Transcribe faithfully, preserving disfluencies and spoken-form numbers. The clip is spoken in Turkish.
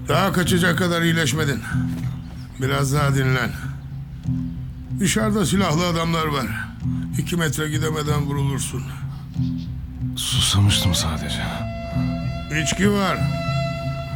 Daha kaçacak kadar iyileşmedin. Biraz daha dinlen. Dışarıda silahlı adamlar var. İki metre gidemeden vurulursun. Susamıştım sadece. İçki var.